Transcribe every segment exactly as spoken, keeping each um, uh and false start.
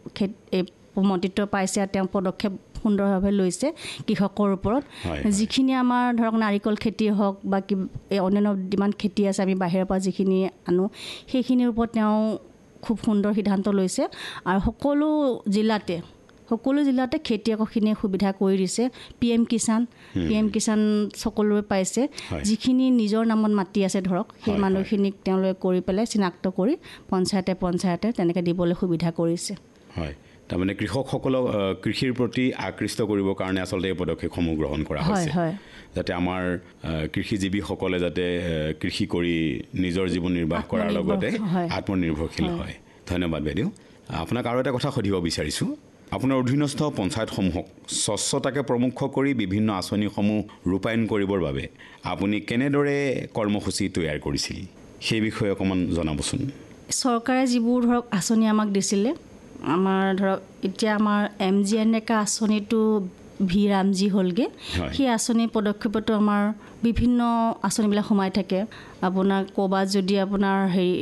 মন্ত্ৰিত্ব পাইছে আৰু তেওঁ পদক্ষেপ সুন্দৰভাৱে লৈছে কৃষকৰ ওপৰত যিখিনি আমাৰ ধৰক নাৰিকল খেতি হওক বা অন্যান্য যিমান খেতি আছে আমি বাহিৰৰ পৰা যিখিনি আনো সেইখিনিৰ ওপৰত তেওঁ খুব সুন্দৰ সিদ্ধান্ত লৈছে আৰু সকলো জিলাতে সকলো জিলাতে খেতিয়কখিনিয়ে সুবিধা কৰি দিছে P M Kisan P M Kisan সকলোৱে পাইছে যিখিনি নিজৰ নামত মাটি আছে ধৰক সেই মানুহখিনিক তেওঁলোকে কৰি পেলাই চিনাক্ত কৰি পঞ্চায়তে পঞ্চায়তে তেনেকৈ দিবলৈ সুবিধা কৰিছে হয় তাৰমানে কৃষকসকলক কৃষিৰ প্ৰতি আকৃষ্ট কৰিবৰ কাৰণে আচলতে এই পদক্ষেপসমূহ গ্ৰহণ কৰা হৈছে যাতে আমাৰ কৃষিজীৱীসকলে যাতে কৃষি কৰি নিজৰ জীৱন নিৰ্বাহ কৰাৰ লগতে আত্মনিৰ্ভৰশীল হয় ধন্যবাদ বাইদেউ আপোনাক আৰু এটা কথা সুধিব বিচাৰিছোঁ আপোনাৰ অধীনস্থ পঞ্চায়তসমূহক স্বচ্ছতাকে প্ৰমুখ কৰি বিভিন্ন আঁচনিসমূহ ৰূপায়ণ কৰিবৰ বাবে আপুনি কেনেদৰে কৰ্মসূচী তৈয়াৰ কৰিছিল সেই বিষয়ে অকণমান জনাবচোন চৰকাৰে যিবোৰ ধৰক আঁচনি আমাক দিছিলে আমাৰ ধৰক এতিয়া আমাৰ এম জি এনেকা আঁচনিটো ভি ৰামজি হ'লগৈ সেই আঁচনি পদক্ষেপতো আমাৰ বিভিন্ন আঁচনিবিলাক সোমাই থাকে আপোনাৰ ক'ৰবাত যদি আপোনাৰ হেৰি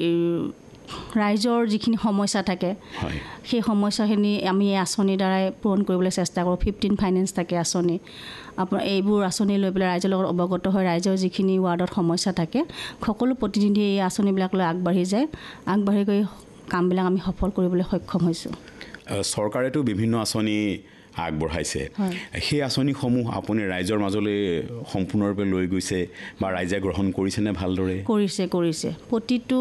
ৰাইজৰ যিখিনি সমস্যা থাকে সেই সমস্যাখিনি আমি এই আঁচনিৰ দ্বাৰাই পূৰণ কৰিবলৈ চেষ্টা কৰোঁ ফিফটিন ফাইনেন্স থাকে আঁচনি আপোনাৰ এইবোৰ আঁচনি লৈ পেলাই ৰাইজৰ লগত অৱগত হৈ ৰাইজৰ যিখিনি ৱাৰ্ডত সমস্যা থাকে সকলো প্ৰতিনিধি এই আঁচনিবিলাক লৈ আগবাঢ়ি যায় আগবাঢ়ি গৈ কামবিলাক আমি সফল কৰিবলৈ সক্ষম হৈছোঁ চৰকাৰেতো বিভিন্ন আঁচনি আগবঢ়াইছে সেই আঁচনিসমূহ আপুনি ৰাইজৰ মাজলৈ সম্পূৰ্ণৰূপে লৈ গৈছে বা ৰাইজে গ্ৰহণ কৰিছেনে ভালদৰে কৰিছে কৰিছে প্ৰতিটো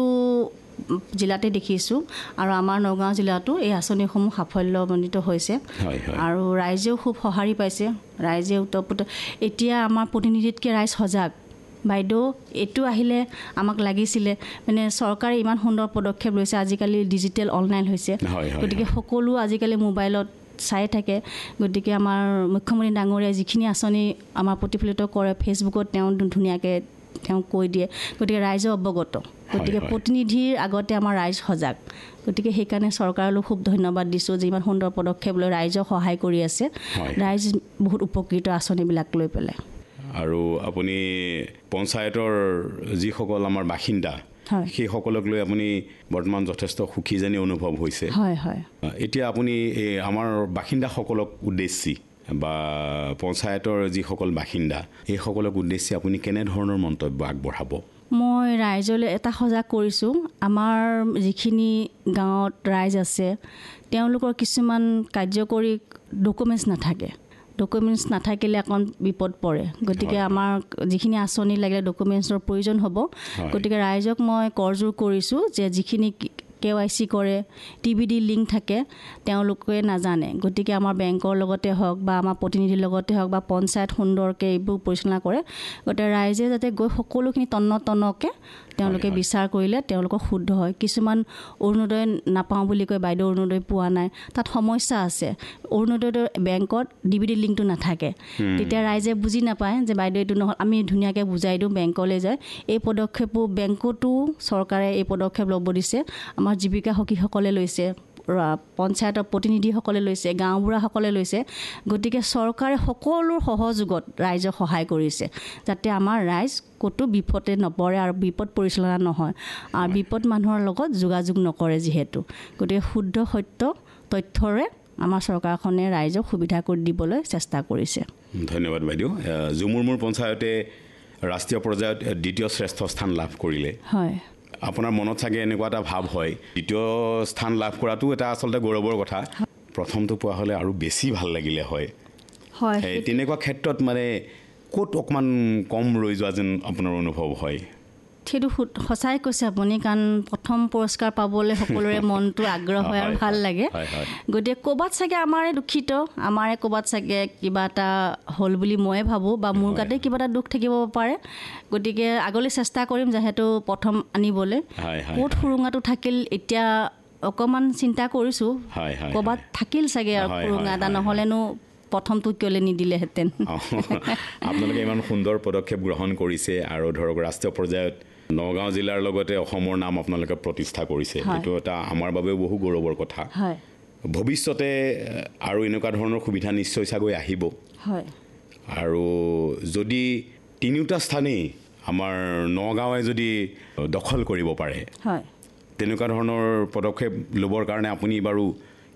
জিলাতে দেখিছোঁ আৰু আমাৰ নগাঁও জিলাতো এই আঁচনিসমূহ সাফল্যমণ্ডিত হৈছে আৰু ৰাইজেও খুব সঁহাৰি পাইছে ৰাইজে উত্তৰ এতিয়া আমাৰ প্ৰতিনিধিতকৈ ৰাইজ সজাগ বাইদেউ এইটো আহিলে আমাক লাগিছিলে মানে চৰকাৰে ইমান সুন্দৰ পদক্ষেপ লৈছে আজিকালি ডিজিটেল অনলাইন হৈছে গতিকে সকলো আজিকালি মোবাইলত চাই থাকে গতিকে আমাৰ মুখ্যমন্ত্ৰী ডাঙৰীয়াই যিখিনি আঁচনি আমাৰ প্ৰতিফলিত কৰে ফেচবুকত তেওঁ ধুনীয়াকৈ তেওঁ কৈ দিয়ে গতিকে ৰাইজে অৱগত গতিকে প্ৰতিনিধিৰ আগতে আমাৰ ৰাইজ সজাগ গতিকে সেইকাৰণে চৰকাৰলৈ খুব ধন্যবাদ দিছোঁ যে ইমান সুন্দৰ পদক্ষেপ লৈ ৰাইজক সহায় কৰি আছে ৰাইজ বহুত উপকৃত আঁচনিবিলাক লৈ পেলাই আৰু আপুনি পঞ্চায়তৰ যিসকল আমাৰ বাসিন্দা সেইসকলক লৈ আপুনি বৰ্তমান যথেষ্ট সুখী যেন অনুভৱ হৈছে হয় হয় এতিয়া আপুনি এই আমাৰ বাসিন্দাসকলক উদ্দেশ্যি বা পঞ্চায়তৰ যিসকল বাসিন্দা সেইসকলক উদ্দেশ্যি আপুনি কেনেধৰণৰ মন্তব্য আগবঢ়াব মই ৰাইজলৈ এটা সজাগ কৰিছোঁ আমাৰ যিখিনি গাঁৱত ৰাইজ আছে তেওঁলোকৰ কিছুমান কাৰ্যকৰী ডকুমেণ্টছ নাথাকে ডকুমেণ্টছ নাথাকিলে অকণ বিপদ পৰে গতিকে আমাৰ যিখিনি আঁচনি লাগিলে ডকুমেণ্টছৰ প্ৰয়োজন হ'ব গতিকে ৰাইজক মই কৰজোৰ কৰিছোঁ যে যিখিনি কে ৱাই চি কৰে টি বি ডি লিংক থাকে তেওঁলোকে নাজানে গতিকে আমাৰ বেংকৰ লগতে হওক বা আমাৰ প্ৰতিনিধিৰ লগতে হওক বা পঞ্চায়ত সুন্দৰকৈ এইবোৰ পৰিচালনা কৰে গতিকে ৰাইজে যাতে গৈ সকলোখিনি তন্ন তন্নকৈ তেওঁলোকে বিচাৰ কৰিলে তেওঁলোকৰ শুদ্ধ হয় কিছুমান অৰুণোদয় নাপাওঁ বুলি কয় বাইদেউ অৰুণোদয় পোৱা নাই তাত সমস্যা আছে অৰুণোদয়ৰ বেংকত ডি বি ডি লিংকটো নাথাকে তেতিয়া ৰাইজে বুজি নাপায় যে বাইদেউ এইটো নহ'ল আমি ধুনীয়াকৈ বুজাই দিওঁ বেংকলৈ যায় এই পদক্ষেপো বেংকতো চৰকাৰে এই পদক্ষেপ ল'ব দিছে আমাৰ জীৱিকা সখীসকলে লৈছে পঞ্চায়তৰ প্ৰতিনিধিসকলে লৈছে গাঁওবুঢ়াসকলে লৈছে গতিকে চৰকাৰে সকলো সহযোগত ৰাইজক সহায় কৰিছে যাতে আমাৰ ৰাইজ ক'তো বিপদে নপৰে আৰু বিপদ পৰিচালনা নহয় আৰু বিপদ মানুহৰ লগত যোগাযোগ নকৰে যিহেতু গতিকে শুদ্ধ সত্য তথ্যৰে আমাৰ চৰকাৰখনে ৰাইজক সুবিধা কৰি দিবলৈ চেষ্টা কৰিছে ধন্যবাদ বাইদেউ জুমুৰমুৰ পঞ্চায়তে ৰাষ্ট্ৰীয় পৰ্যায়ত দ্বিতীয় শ্ৰেষ্ঠ স্থান লাভ কৰিলে হয় আপোনাৰ মনত চাগে এনেকুৱা এটা ভাৱ হয় দ্বিতীয় স্থান লাভ কৰাটো এটা আচলতে গৌৰৱৰ কথা প্ৰথমটো পোৱা হ'লে আৰু বেছি ভাল লাগিলে হয় হয় তেনেকুৱা ক্ষেত্ৰত মানে ক'ত অকণমান কম ৰৈ যোৱা যেন আপোনাৰ অনুভৱ হয় সেইটো সঁচাই কৈছে আপুনি কাৰণ প্ৰথম পুৰস্কাৰ পাবলৈ সকলোৰে মনটো আগ্ৰহ হয় আৰু ভাল লাগে গতিকে ক'ৰবাত চাগে আমাৰে দুখিত আমাৰে ক'ৰবাত চাগে কিবা এটা হ'ল বুলি ময়ে ভাবোঁ বা মোৰ গাতে কিবা এটা দুখ থাকিব পাৰে গতিকে আগলৈ চেষ্টা কৰিম যিহেতু প্ৰথম আনিবলৈ ক'ত সুৰুঙাটো থাকিল এতিয়া অকণমান চিন্তা কৰিছোঁ ক'ৰবাত থাকিল চাগে আৰু সুৰুঙা এটা নহ'লেনো প্ৰথমটো কিয়লে নিদিলেহেঁতেন আপোনালোকে ইমান সুন্দৰ পদক্ষেপ গ্ৰহণ কৰিছে আৰু ধৰক ৰাষ্ট্ৰীয় পৰ্যায়ত নগাঁও জিলাৰ লগতে অসমৰ নাম আপোনালোকে প্ৰতিষ্ঠা কৰিছে এইটো এটা আমাৰ বাবেও বহু গৌৰৱৰ কথা ভৱিষ্যতে আৰু এনেকুৱা ধৰণৰ সুবিধা নিশ্চয় চাগৈ আহিব আৰু যদি তিনিওটা স্থানেই আমাৰ নগাঁৱে যদি দখল কৰিব পাৰে তেনেকুৱা ধৰণৰ পদক্ষেপ ল'বৰ কাৰণে আপুনি বাৰু